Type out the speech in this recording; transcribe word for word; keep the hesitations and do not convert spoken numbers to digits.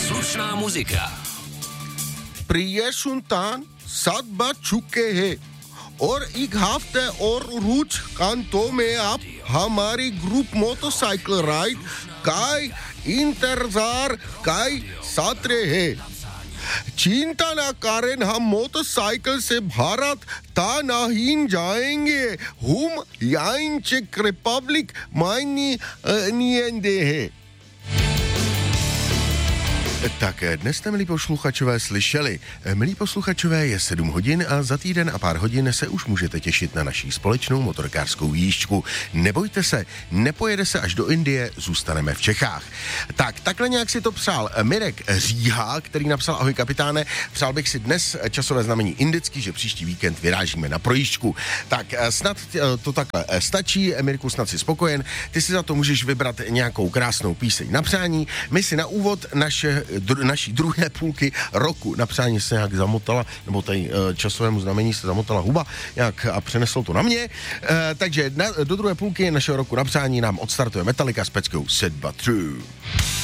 Slušná muzika. प्रिय सुल्तान सात बज चुके हैं और एक हफ्ते और रुच कांतों में आप हमारी ग्रुप मोटरसाइकिल राइड का इंतजार का साथ रहे। चिंता न करें, हम मोटरसाइकिल से भारत तानाहीन जाएंगे। हम यहाँ चेक रिपब्लिक मायनी नियंदे हैं। Tak dnes jste, milí posluchačové, slyšeli. Milí posluchačové, je sedm hodin a za týden a pár hodin se už můžete těšit na naší společnou motorkářskou jížďku. Nebojte se, nepojede se až do Indie, zůstaneme v Čechách. Tak, takhle nějak si to psal Mirek Říha, který napsal: ahoj kapitáne, přál bych si dnes časové znamení indický, že příští víkend vyrážíme na projížďku. Tak snad to takhle stačí, Mirku, snad si spokojen. Ty si za to můžeš vybrat nějakou krásnou píseň na přání. My si na úvod naše Dru, naší druhé půlky roku na přání se nějak zamotala, nebo tady e, časovému znamení se zamotala huba nějak a přeneslo to na mě. E, takže na, do druhé půlky našeho roku na přání nám odstartuje Metallica s peckou Set But True.